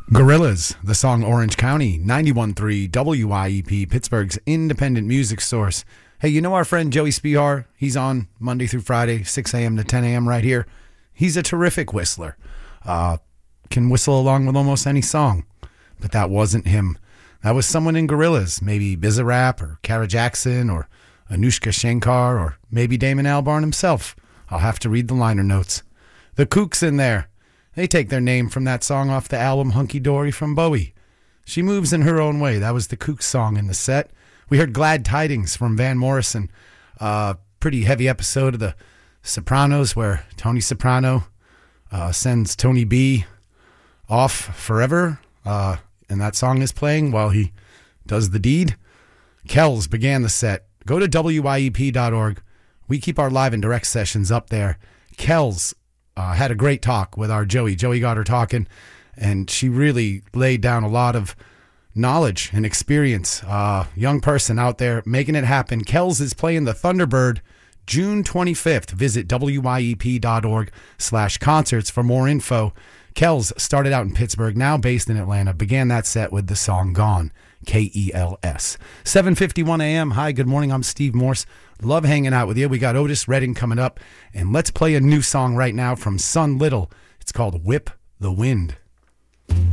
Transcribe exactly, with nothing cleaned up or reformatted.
Gorillaz, the song Orange County, ninety-one point three W I E P, Pittsburgh's independent music source. Hey, you know our friend Joey Spihar? He's on Monday through Friday, six a.m. to ten a.m. right here. He's a terrific whistler. Uh, can whistle along with almost any song. But that wasn't him. That was someone in Gorillaz, maybe Bizarrap or Kara Jackson or Anushka Shankar or maybe Damon Albarn himself. I'll have to read the liner notes. The Kooks in there. They take their name from that song off the album Hunky Dory from Bowie. She moves in her own way. That was the Kooks song in the set. We heard Glad Tidings from Van Morrison. Uh, pretty heavy episode of The Sopranos where Tony Soprano uh, sends Tony B off forever. Uh, and that song is playing while he does the deed. Kells began the set. Go to W I E P dot org. We keep our live and direct sessions up there. Kells Uh, had a great talk with our Joey. Joey got her talking, and she really laid down a lot of knowledge and experience. Uh, young person out there making it happen. Kells is playing the Thunderbird June twenty-fifth. Visit W I E P dot org slash concerts for more info. Kells started out in Pittsburgh, now based in Atlanta. Began that set with the song Gone, K E L S. seven fifty-one a.m. Hi, good morning. I'm Steve Morse. Love hanging out with you. We got Otis Redding coming up, and let's play a new song right now from Sun Little. It's called Whip the Wind.